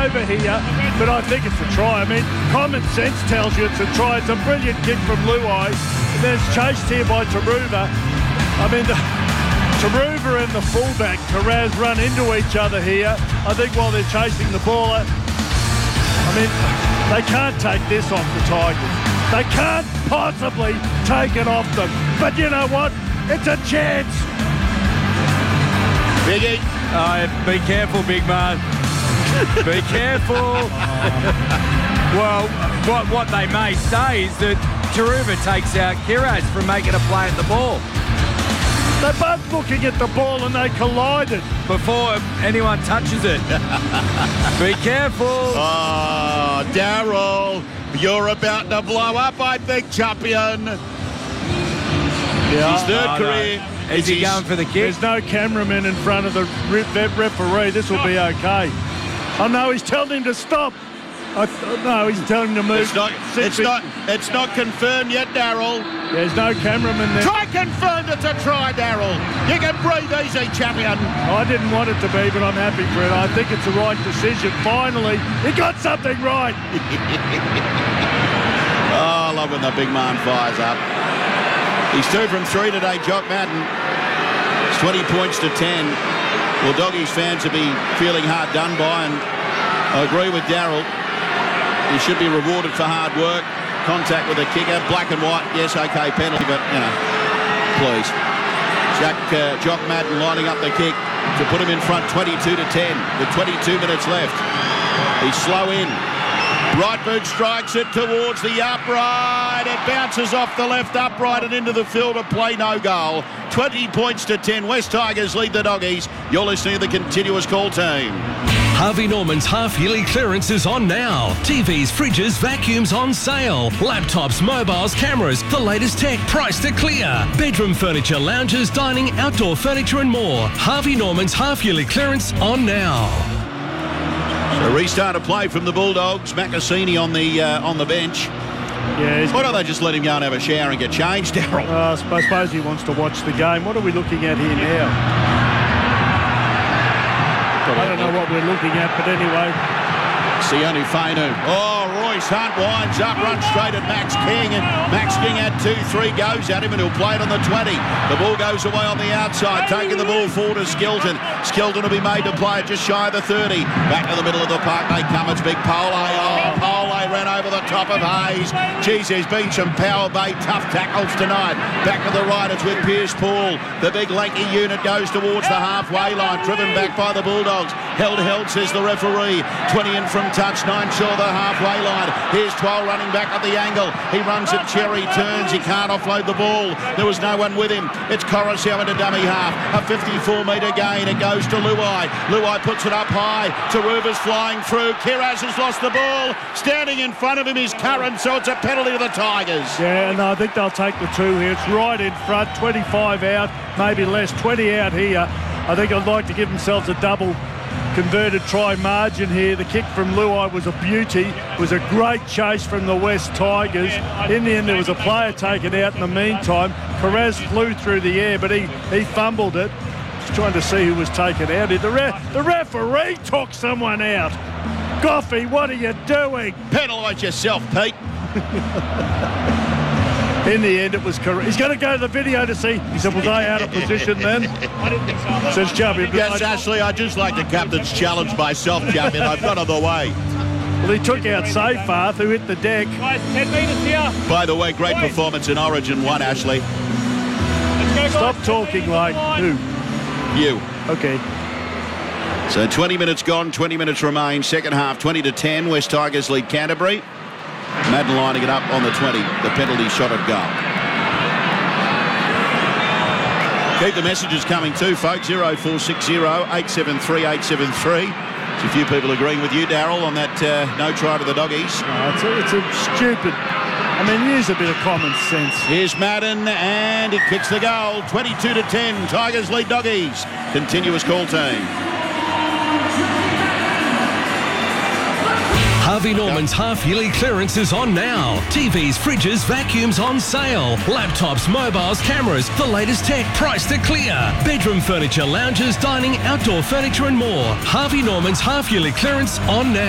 over here, but I think it's a try. I mean, common sense tells you it's a try. It's a brilliant kick from Luai. And then it's chased here by Taruva. I mean, Taruva and the fullback, Taraz, run into each other here. I think while they're chasing the ball, I mean, they can't take this off the Tigers. They can't possibly take it off them. But you know what? It's a chance. Biggie. Be careful, big man. Be careful. Well, what they may say is that Taruva takes out Kiraz from making a play at the ball. They're both looking at the ball and they collided before anyone touches it. Be careful. Oh, Daryl, you're about to blow up, I think, champion. Yeah. His third career. No. Is he going for the kick? There's no cameraman in front of the referee. This will be okay. Oh, no, he's telling him to stop. No, he's telling him to move. It's not confirmed yet, Daryl. There's no cameraman there. Try confirmed it's a try, Daryl. You can breathe easy, champion. I didn't want it to be, but I'm happy for it. I think it's the right decision. Finally, he got something right. Oh, I love when the big man fires up. He's 2 from 3 today, Jock Madden. It's 20 points to 10. Well, Doggies fans will be feeling hard done by, and I agree with Daryl. He should be rewarded for hard work. Contact with the kicker, black and white. Yes, okay, penalty, but, you know, please. Jock Madden lining up the kick to put him in front 22 to 10 with 22 minutes left. He's slow in. Right boot strikes it towards the upright. It bounces off the left upright and into the field of play, no goal. 20 points to 10. West Tigers lead the Doggies. You're listening to the Continuous Call team. Harvey Norman's half-yearly clearance is on now. TVs, fridges, vacuums on sale. Laptops, mobiles, cameras, the latest tech priced to clear. Bedroom furniture, lounges, dining, outdoor furniture and more. Harvey Norman's half-yearly clearance on now. So restart of play from the Bulldogs. Macassini on the bench. Yeah, why don't they just let him go and have a shower and get changed, Daryl? I suppose he wants to watch the game. What are we looking at here now? I don't know what we're looking at, but anyway. Sione Fainu. Oh, Royce Hunt winds up, runs straight at Max King. And Max King had 2-3 goes at him, and he'll play it on the 20. The ball goes away on the outside, taking the ball forward to Skilton. Skilton will be made to play it just shy of the 30. Back to the middle of the park they come. It's Big Pole. Oh, Pole ran over the top of Hayes. Geez, there's been some Power Bay tough tackles tonight. Back to the right, it's with Pierce Paul. The big lanky unit goes towards the halfway line, driven back by the Bulldogs. Held, says the referee. 20 in from touch, 9 short of the halfway line. Here's Twell running back at the angle. He runs at Cherry, turns. He can't offload the ball. There was no one with him. It's Coruscant into dummy half. A 54-metre gain. It goes to Luai. Luai puts it up high. Taruva's flying through. Kiraz has lost the ball. Standing in front of him is Curran, so it's a penalty to the Tigers. Yeah, and I think they'll take the 2 here. It's right in front. 25 out, maybe less. 20 out here. I think I'd like to give themselves a double converted try margin here. The kick from Luai was a beauty. It was a great chase from the West Tigers. In the end, there was a player taken out in the meantime. Perez flew through the air, but he fumbled it. Just trying to see who was taken out here. The referee took someone out. Goffey, what are you doing? Penalise yourself, Pete. In the end, it was correct. He's going to go to the video to see. He said, "Was I out of position then?" I didn't think so. Says Chubby. Yes, Ashley, I'd just like the captain's challenge myself, champion. I've got on the way. Well, he took out Seyfarth, who hit the deck. Guys, 10 metres here. By the way, great performance in Origin 1, Ashley. Let's go, Stop talking like who? You. Okay. So 20 minutes gone, 20 minutes remain. Second half, 20 to 10. West Tigers lead Canterbury. Madden lining it up on the 20. The penalty shot at goal. Keep the messages coming too, folks. 0460 873 873. There's a few people agreeing with you, Daryl, on that no try to the Doggies. No, it's a stupid... I mean, use a bit of common sense. Here's Madden, and he kicks the goal. 22 to 10. Tigers lead Doggies. Continuous call team. Harvey Norman's half-yearly clearance is on now. TVs, fridges, vacuums on sale. Laptops, mobiles, cameras, the latest tech priced to clear. Bedroom furniture, lounges, dining, outdoor furniture and more. Harvey Norman's half-yearly clearance on now.